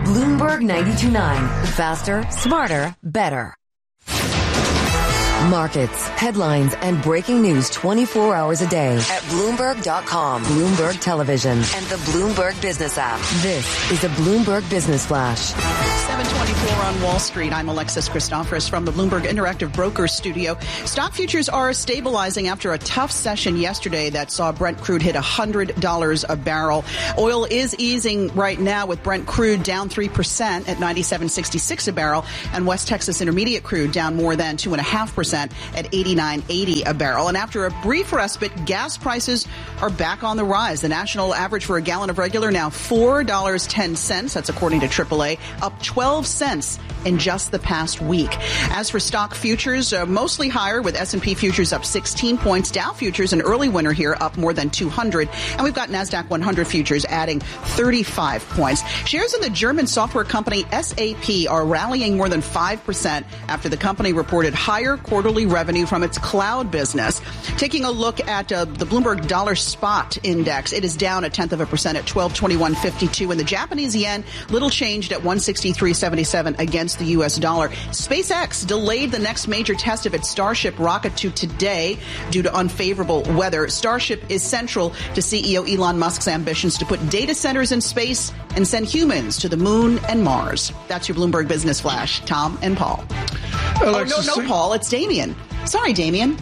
Bloomberg 92.9. Faster, smarter, better. Markets, headlines, and breaking news 24 hours a day at Bloomberg.com, Bloomberg Television, and the Bloomberg Business app. This is a Bloomberg Business Flash. 7:24 on Wall Street. I'm Alexis Christoforous from the Bloomberg Interactive Brokers studio. Stock futures are stabilizing after a tough session yesterday that saw Brent crude hit $100 a barrel. Oil is easing right now with Brent crude down 3% at $97.66 a barrel, and West Texas Intermediate crude down more than 2.5% at $89.80 a barrel. And after a brief respite, gas prices are back on the rise. The national average for a gallon of regular now $4.10. That's according to AAA, up 12 cents in just the past week. As for stock futures, mostly higher with S&P futures up 16 points. Dow futures, an early winner here, up more than 200. And we've got NASDAQ 100 futures adding 35 points. Shares in the German software company SAP are rallying more than 5% after the company reported higher quarterly revenue from its cloud business. Taking a look at the Bloomberg Dollar Spot Index, it is down 0.1% at 1221.52. And the Japanese yen, little changed at 163.77 against the U.S. dollar. SpaceX delayed the next major test of its Starship rocket to today due to unfavorable weather. Starship is central to CEO Elon Musk's ambitions to put data centers in space and send humans to the moon and Mars. That's your Bloomberg Business Flash. Tom and Paul. Alexis, no, Paul. It's Damien. Sorry, Damien.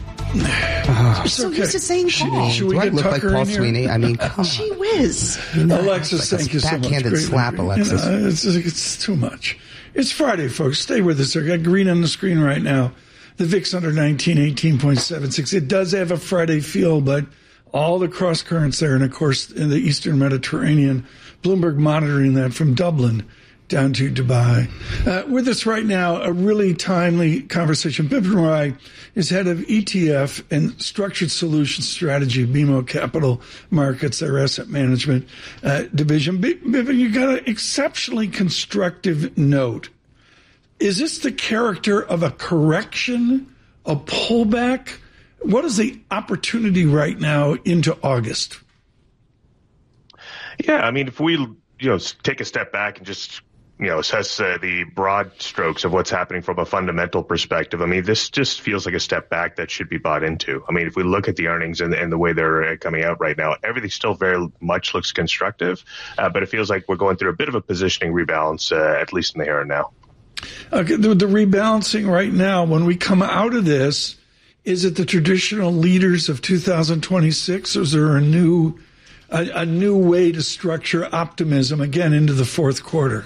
So used to saying Paul. Should we get look Tucker like Paul Sweeney? I mean, come on. Gee whiz. Alexis, like thank you so much. Backhanded slap, Alexis. It's too much. It's Friday, folks. Stay with us. I got green on the screen right now. The VIX under 19, 18.76. It does have a Friday feel, but all the cross currents there, and of course in the Eastern Mediterranean, Bloomberg monitoring that from Dublin down to Dubai. With us right now, a really timely conversation. Bipin Rai is head of ETF and Structured Solutions Strategy, BMO Capital Markets, their asset management division. Bipin, you got an exceptionally constructive note. Is this the character of a correction, a pullback? What is the opportunity right now into August? Yeah, I mean, if we take a step back and just assess the broad strokes of what's happening from a fundamental perspective. I mean, this just feels like a step back that should be bought into. I mean, if we look at the earnings and the way they're coming out right now, everything still very much looks constructive, but it feels like we're going through a bit of a positioning rebalance, at least in the here and now. Okay, the rebalancing right now, when we come out of this, is it the traditional leaders of 2026, or is there a new way to structure optimism again into the fourth quarter?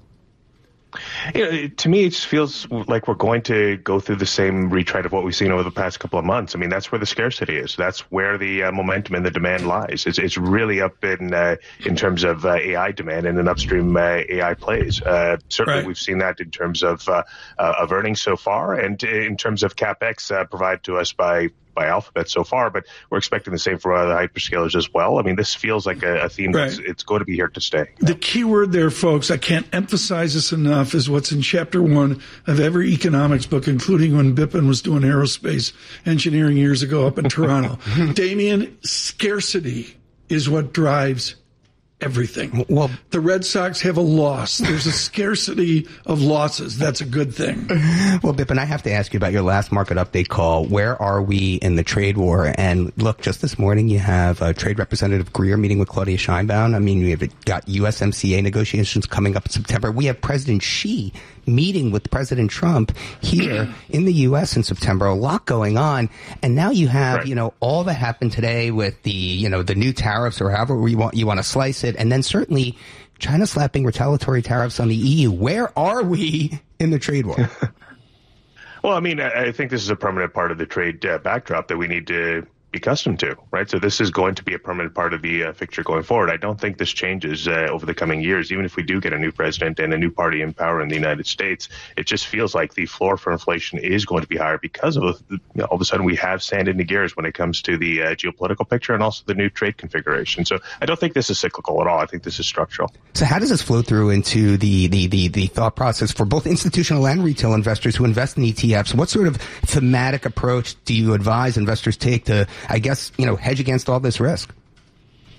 To me, it just feels like we're going to go through the same retread of what we've seen over the past couple of months. I mean, that's where the scarcity is. That's where the momentum and the demand lies. It's really up in terms of AI demand and in upstream AI plays. Certainly, right. We've seen that in terms of earnings so far, and in terms of CapEx provided to us by Alphabet so far, but we're expecting the same for other hyperscalers as well. I mean, this feels like a theme that's it's going to be here to stay. The key word there, folks, I can't emphasize this enough, is what's in chapter 1 of every economics book, including when Bipin was doing aerospace engineering years ago up in Toronto. Damien, scarcity is what drives everything. Well, the Red Sox have a loss. There's a scarcity of losses. That's a good thing. Well, Bipin, I have to ask you about your last market update call. Where are we in the trade war? And look, just this morning you have Trade Representative Greer meeting with Claudia Sheinbaum. I mean, we have got USMCA negotiations coming up in September. We have President Xi meeting with President Trump here in the U.S. in September. A lot going on. And now you have, all that happened today with the, the new tariffs, or however you want to slice it. And then certainly China slapping retaliatory tariffs on the EU. Where are we in the trade war? Well, I mean, I think this is a permanent part of the trade backdrop that we need to be accustomed to, right? So this is going to be a permanent part of the picture going forward. I don't think this changes over the coming years. Even if we do get a new president and a new party in power in the United States, it just feels like the floor for inflation is going to be higher because of all of a sudden we have sand in the gears when it comes to the geopolitical picture and also the new trade configuration. So I don't think this is cyclical at all. I think this is structural. So how does this flow through into the thought process for both institutional and retail investors who invest in ETFs? What sort of thematic approach do you advise investors take to, I guess, hedge against all this risk?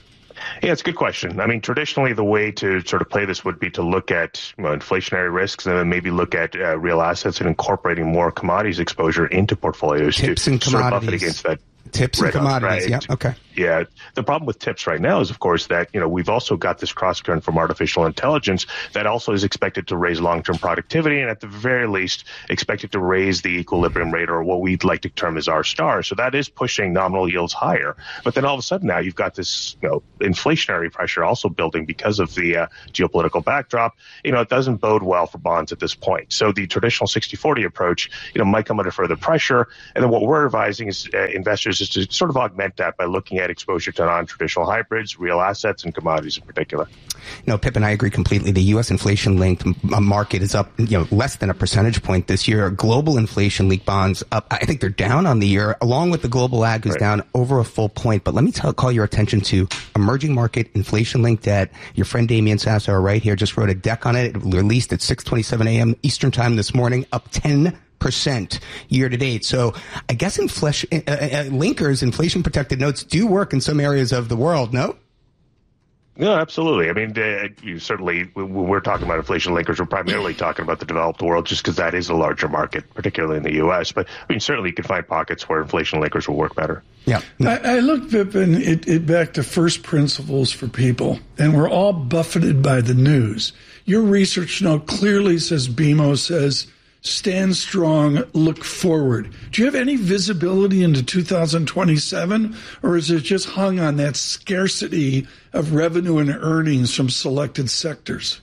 Yeah, it's a good question. I mean, traditionally, the way to sort of play this would be to look at inflationary risks and then maybe look at real assets and incorporating more commodities exposure into portfolios Tips to and sort of buff it commodities. against that. Tips and commodities. Right. Yeah. Okay. Yeah. The problem with tips right now is, of course, that, we've also got this cross current from artificial intelligence that also is expected to raise long-term productivity and at the very least expected to raise the equilibrium rate, or what we'd like to term as R*. So that is pushing nominal yields higher. But then all of a sudden now you've got this, inflationary pressure also building because of the geopolitical backdrop. It doesn't bode well for bonds at this point. So the traditional 60-40 approach, might come under further pressure. And then what we're advising is investors is to sort of augment that by looking at exposure to non-traditional hybrids, real assets, and commodities in particular. Pip and I agree completely. The U.S. inflation-linked market is up, less than a percentage point this year. Global inflation-linked bonds up, I think they're down on the year, along with the global ag, who's down over a full point. But let me call your attention to emerging market inflation-linked debt. Your friend Damian Sassower right here just wrote a deck on it. It released at 6:27 a.m. Eastern Time this morning, up 10% year to date. So I guess linkers, inflation protected notes, do work in some areas of the world, no? No, absolutely. I mean, certainly when we're talking about inflation linkers, we're primarily talking about the developed world just because that is a larger market, particularly in the U.S. But certainly you can find pockets where inflation linkers will work better. Yeah. I look, Pippin, it back to first principles for people, and we're all buffeted by the news. Your research note clearly says, BMO says, stand strong, look forward. Do you have any visibility into 2027, or is it just hung on that scarcity of revenue and earnings from selected sectors?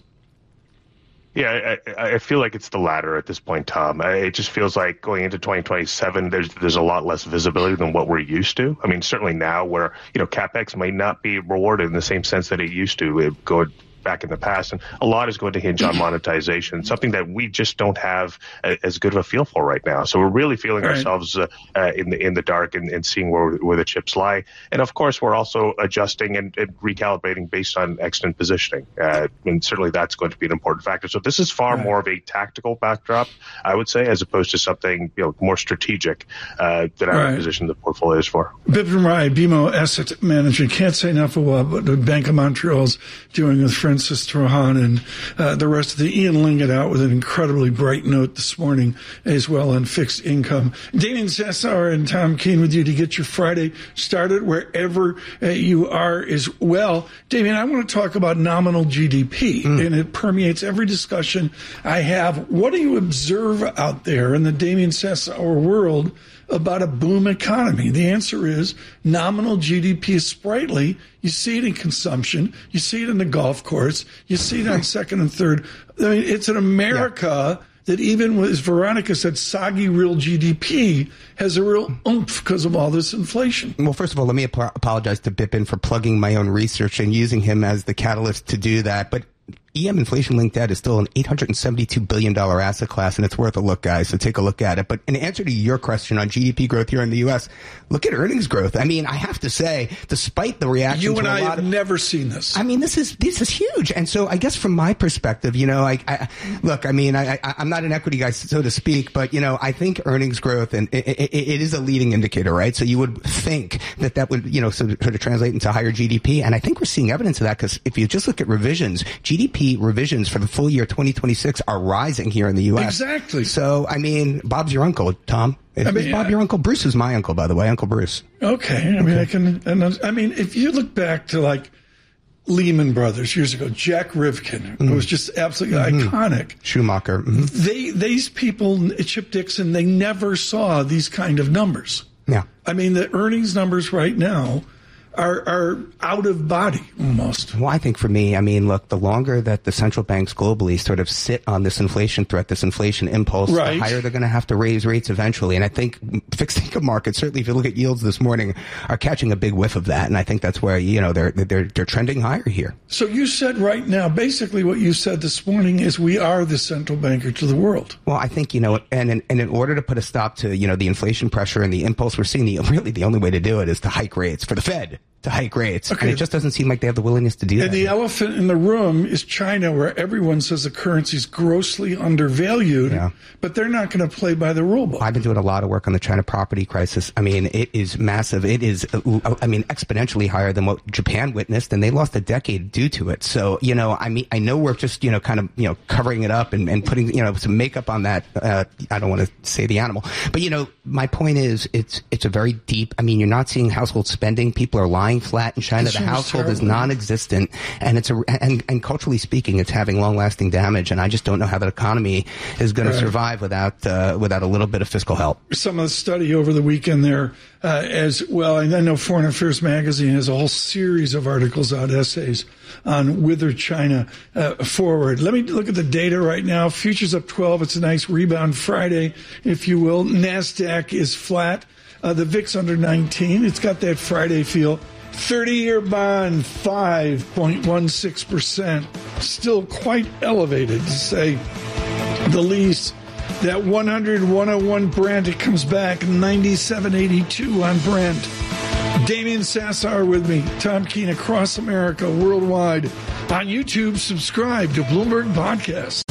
Yeah, I feel like it's the latter at this point, Tom. It just feels like going into 2027, there's a lot less visibility than what we're used to. I mean, certainly now where, CapEx might not be rewarded in the same sense that it used to go back in the past, and a lot is going to hinge on monetization, something that we just don't have as good of a feel for right now. So we're really feeling ourselves in the dark and seeing where the chips lie. And of course, we're also adjusting and recalibrating based on extant positioning. And certainly that's going to be an important factor. So this is far more of a tactical backdrop, I would say, as opposed to something more strategic that I would position the portfolios for. Bipin Rai, BMO Asset Management. Can't say enough about what the Bank of Montreal's doing with Francis Trohan and the rest of the Ian Lingott out with an incredibly bright note this morning as well on fixed income. Damian Sassower and Tom Keene with you to get your Friday started wherever you are as well. Damian, I want to talk about nominal GDP, and it permeates every discussion I have. What do you observe out there in the Damian Sassower world about a boom economy? The answer is nominal GDP is sprightly. You see it in consumption. You see it in the golf course. You see it on second and third. I mean, it's an America that even, as Veronica said, soggy real GDP has a real oomph because of all this inflation. Well, first of all, let me apologize to Bipin for plugging my own research and using him as the catalyst to do that. But EM inflation-linked debt is still an $872 billion asset class, and it's worth a look, guys, so take a look at it. But in answer to your question on GDP growth here in the U.S., look at earnings growth. I mean, I have to say, despite the reaction you to and a I lot have never seen this. I mean, this is huge. And so I guess from my perspective, I'm not an equity guy, so to speak, but, I think earnings growth, and it is a leading indicator, right? So you would think that would, sort of translate into higher GDP. And I think we're seeing evidence of that because if you just look at revisions, GDP revisions for the full year 2026 are rising here in the U.S. Exactly. So, I mean, Bob's your uncle, Tom. Is Bob your uncle? Bruce is my uncle, by the way, Uncle Bruce. Okay. I mean, if you look back to like Lehman Brothers years ago, Jack Rivkin, who was just absolutely iconic. Schumacher. These people, Chip Dixon, they never saw these kind of numbers. Yeah. I mean, the earnings numbers right now are out of body almost. Well, I think for me, look, the longer that the central banks globally sort of sit on this inflation threat, this inflation impulse, the higher they're going to have to raise rates eventually. And I think fixed income markets, certainly if you look at yields this morning, are catching a big whiff of that. And I think that's where, they're trending higher here. So you said right now, basically what you said this morning is we are the central banker to the world. Well, I think, and in order to put a stop to, the inflation pressure and the impulse we're seeing, really the only way to do it is to hike rates for the Fed. to hike rates. Okay. And it just doesn't seem like they have the willingness to do that. And the elephant in the room is China, where everyone says the currency is grossly undervalued, but they're not going to play by the rule book. I've been doing a lot of work on the China property crisis. I mean, it is massive. It is, exponentially higher than what Japan witnessed, and they lost a decade due to it. So, I know we're just, kind of, covering it up and putting, some makeup on that. I don't want to say the animal, but, my point is it's a very deep, you're not seeing household spending. People are lying flat in China. The household is non-existent, and and culturally speaking, it's having long-lasting damage. And I just don't know how that economy is going to survive without a little bit of fiscal help. Some of the study over the weekend there, as well, and I know Foreign Affairs Magazine has a whole series of articles out, essays on whither China forward. Let me look at the data right now. Futures up 12. It's a nice rebound Friday, if you will. NASDAQ is flat. The VIX under 19. It's got that Friday feel. 30-year bond, 5.16%. Still quite elevated, to say the least. That 101 Brent, it comes back, 97.82 on Brent. Damian Sassar with me, Tom Keene across America, worldwide. On YouTube, subscribe to Bloomberg Podcast.